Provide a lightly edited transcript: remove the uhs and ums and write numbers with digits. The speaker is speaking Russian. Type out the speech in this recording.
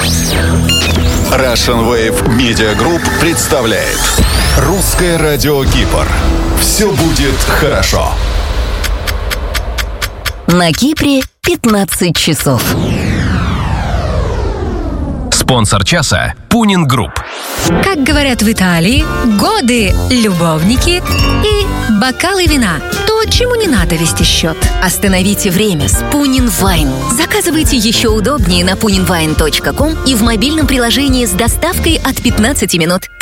Russian Wave Media Group представляет Русское радио Кипр. Все будет хорошо. На Кипре 15 часов. Спонсор часа – Пунин Групп. Как говорят в Италии, годы, любовники и бокалы вина. То, чему не надо вести счет. Остановите время с Пунин Вайн. Заказывайте еще удобнее на puninwine.com и в мобильном приложении с доставкой от 15 минут.